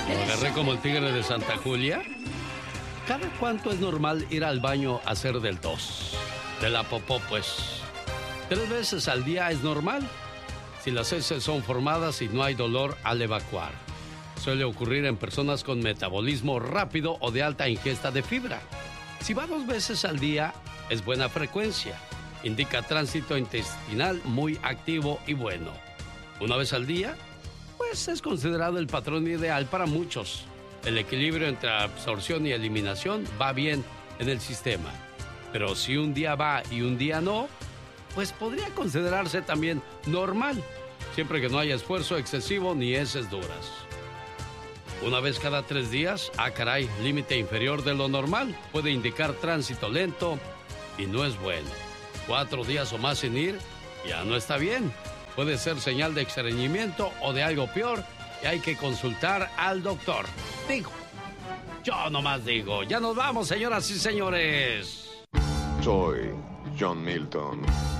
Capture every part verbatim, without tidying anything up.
¿Lo agarré como el tigre de Santa Julia? ¿Cada cuánto es normal ir al baño a hacer del tos? De la popó, pues. ¿Tres veces al día es normal? Si las heces son formadas y no hay dolor al evacuar. Suele ocurrir en personas con metabolismo rápido o de alta ingesta de fibra. Si va dos veces al día, es buena frecuencia. Indica tránsito intestinal muy activo y bueno. Una vez al día, pues es considerado el patrón ideal para muchos. El equilibrio entre absorción y eliminación va bien en el sistema. Pero si un día va y un día no, pues podría considerarse también normal, siempre que no haya esfuerzo excesivo ni heces duras. Una vez cada tres días, ah caray, límite inferior de lo normal, puede indicar tránsito lento y no es bueno. Cuatro días o más sin ir, ya no está bien. Puede ser señal de estreñimiento o de algo peor y hay que consultar al doctor. Digo, yo nomás digo, ya nos vamos, señoras y señores. Soy John Milton.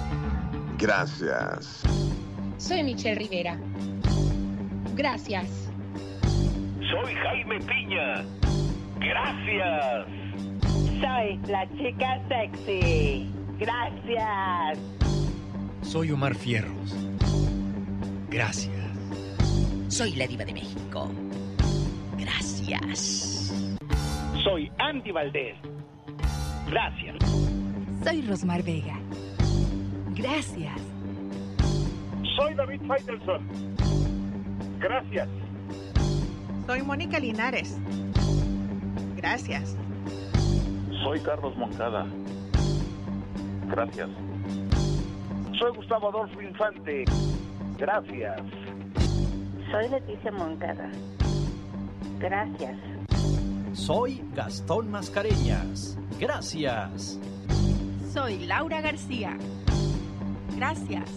Gracias. Soy Michelle Rivera. Gracias. Soy Jaime Piña. Gracias. Soy la chica sexy. Gracias. Soy Omar Fierros. Gracias. Soy la diva de México. Gracias. Soy Andy Valdés. Gracias. Soy Rosmar Vega. Gracias. Soy David Faitelson. Gracias. Soy Mónica Linares. Gracias. Soy Carlos Moncada. Gracias. Soy Gustavo Adolfo Infante. Gracias. Soy Leticia Moncada. Gracias. Soy Gastón Mascareñas. Gracias. Soy Laura García. Gracias.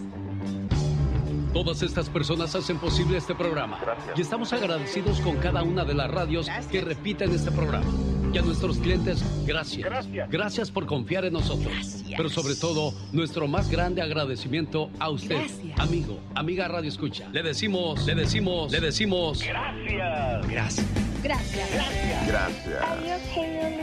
Todas estas personas hacen posible este programa. Gracias. Y estamos agradecidos con cada una de las radios Gracias. que repiten este programa. Y a nuestros clientes, gracias. Gracias. Gracias por confiar en nosotros. Gracias. Pero sobre todo, nuestro más grande agradecimiento a usted, Gracias. amigo, amiga Radio Escucha. Le decimos, le decimos, le decimos... Gracias. Gracias. Gracias. Gracias.